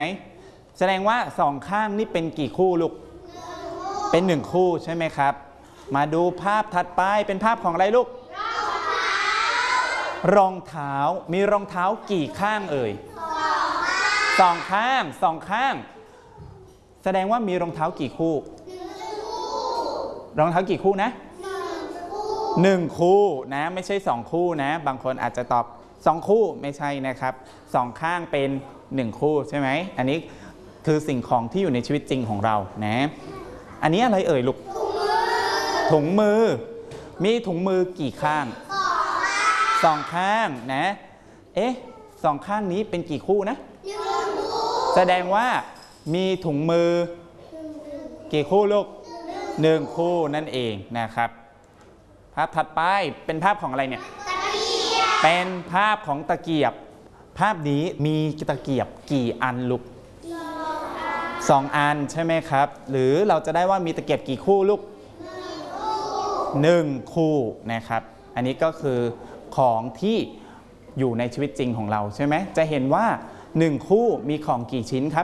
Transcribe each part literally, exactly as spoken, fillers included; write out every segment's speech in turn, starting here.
แสดงว่าสองข้างนี่เป็นกี่คู่ลูกเป็นหนึ่งคู่ใช่ไหมครับมาดูภาพถัดไปเป็นภาพของอะไรลูกรองเท้ามีรองเท้ากี่ข้างเอ่ยสองข้างสองข้างแสดงว่ามีรองเท้ากี่คู่รองเท้ากี่คู่นะหนึ่งคู่นะไม่ใช่สองคู่นะบางคนอาจจะตอบสองคู่ไม่ใช่นะครับสองข้างเป็นหนึ่งคู่ใช่ไหมอันนี้คือสิ่งของที่อยู่ในชีวิตจริงของเรานะอันนี้อะไรเอ่ยลูกถุงมือมีถุงมือกี่ข้างสองข้างนะเอ๊ะสองข้างนี้เป็นกี่คู่นะแสดงว่ามีถุงมือกี่คู่ลูกหนึ่งคู่นั่นเองนะครับภาพถัดไปเป็นภาพของอะไรเนี่ยเป็นภาพของตะเกียบภาพนี้มีตะเกียบกี่อันลูกสองอันใช่ไหมครับหรือเราจะได้ว่ามีตะเกียบกี่คู่ลูกหนึ่งคู่นะครับอันนี้ก็คือของที่อยู่ในชีวิตจริงของเราใช่ไหมจะเห็นว่าหนึ่งคู่มีของกี่ชิ้นครับ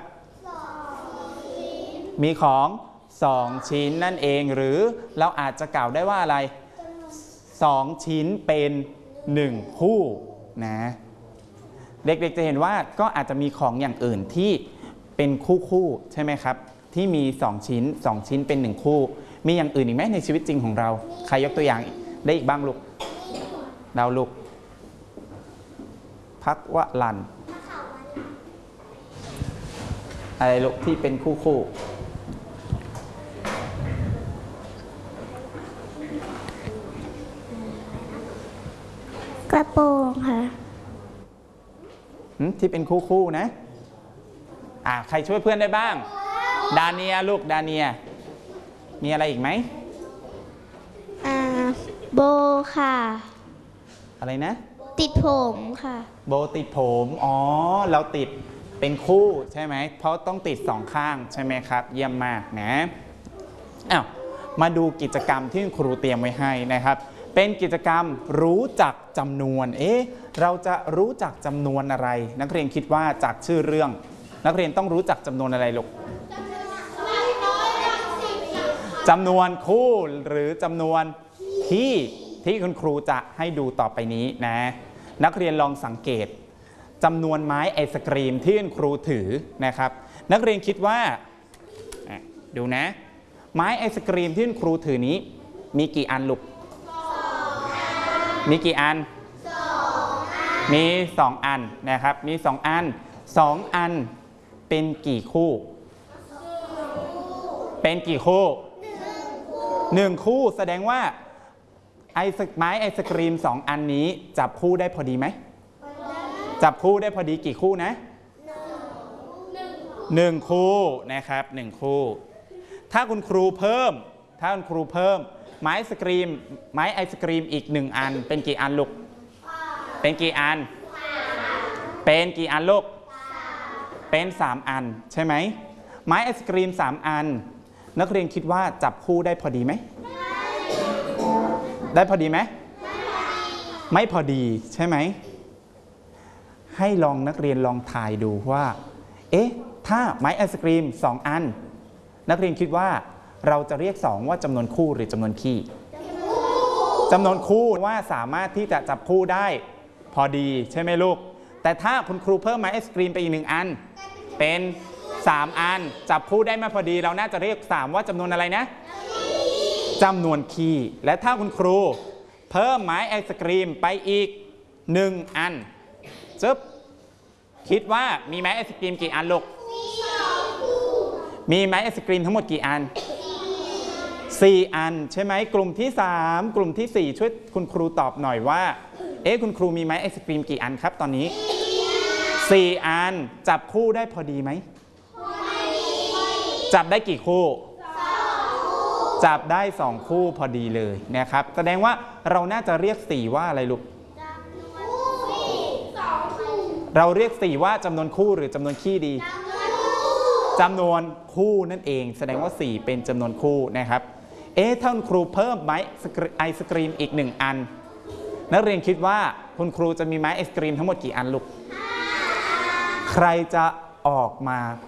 มีของสองชิ้นนั่นเองหรือเราอาจจะกล่าวได้ว่าอะไรสองชิ้นเป็นหนึ่งคู่นะเด็กๆจะเห็นว่าก็อาจจะมีของอย่างอื่นที่เป็นคู่คู่ใช่ไหมครับที่มีสองชิ้นสองชิ้นเป็นหนึ่งคู่มีอย่างอื่นอีกไหมในชีวิตจริงของเราใครยกตัวอย่างได้อีกบ้างลูกดาวลูกพักวลันอะไรลูกที่เป็นคู่คู่กระโปรงค่ะที่เป็นคู่คู่นะอ่าใครช่วยเพื่อนได้บ้างดาเนียลูกดาเนียมีอะไรอีกไหมอ่าโบค่ะอะไรนะติดผมค่ะโบติดผมอ๋อเราติดเป็นคู่ใช่ไหมเพราะต้องติดสองข้างใช่ไหมครับเยี่ยมมากนะอ้าวมาดูกิจกรรมที่ครูเตรียมไว้ให้นะครับเป็นกิจกรรมรู้จักจำนวนเอ๊ะเราจะรู้จักจำนวนอะไรนักเรียนคิดว่าจากชื่อเรื่องนักเรียนต้องรู้จักจำนวนอะไรลูกจำนวนคู่หรือจำนวนที่ที่คุณครูจะให้ดูต่อไปนี้นะนักเรียนลองสังเกตจำนวนไม้ไอศกรีมที่คุณครูถือนะครับนักเรียนคิดว่าดูนะไม้ไอศกรีมที่คุณครูถือนี้มีกี่อันลูกมีกี่อันมีสองอันนะครับมีสองอันสองอันเป็นกี่คู่เป็นกี่คู่หนึ่งคู่แสดงว่าไอศไม้ไอศกรีมสองอันนี้จับคู่ได้พอดีไหมจับคู่ได้พอดีกี่คู่นะหนึ่งคู่นะครับหนึ่งคู่ถ้าคุณครูเพิ่มถ้าคุณครูเพิ่มไม้ไอศกรีมไม้ไอศกรีมอีกหนึ่งอันเป็นกี่อันลูกเป็นกี่อันเป็นกี่อันลูกเป็นสามอันใช่ไหมไม้ไอศกรีมสามอันนักเรียนคิดว่าจับคู่ได้พอดีไหมได้พอดีไหมไม่พอดีใช่ไหมให้ลองนักเรียนลองถ่ายดูว่าเอ๊ะถ้าไม้ไอศกรีมสองอันนักเรียนคิดว่าเราจะเรียกสองว่าจำนวนคู่หรือจำนวนคี่จำนวนคู่ว่าสามารถที่จะจับคู่ได้พอดีใช่ไหมลูกแต่ถ้าคุณครูเพิ่มไม้ไอศกรีมไปอีกหนึ่งอันเป็นสามอันจับคู่ได้ไม่พอดีเราน่าจะเรียกสามว่าจำนวนอะไรนะจำนวนคี่และถ้าคุณครูเพิ่มไม้ไอศกรีมไปอีกหนึ่งอันจึ๊บคิดว่ามีไม้ไอศกรีมกี่อันลูกมีไม้ไอศกรีมทั้งหมดกี่อันสี่อันใช่ไหมกลุ่มที่สามกลุ่มที่สี่ช่วยคุณครูตอบหน่อยว่าเอ๊ะคุณครูมีไม้ไอศกรีมกี่อันครับตอนนี้สี่อันจับคู่ได้พอดีไหมจับได้กี่คู่จับได้สองคู่พอดีเลยนะครับแสดงว่าเราน่าจะเรียกสี่ว่าอะไรลูกเราเรียกสี่ว่าจำนวนคู่หรือจำนวนคี่ดีจำนวนคู่นั่นเองแสดงว่าสี่เป็นจำนวนคู่นะครับเอ๊ะถ้าคุณครูเพิ่มไม้ไอศกรีมอีกหนึ่งอันนักเรียนคิดว่าคุณครูจะมีไม้ไอศกรีมทั้งหมดกี่อันลูกใครจะออกมา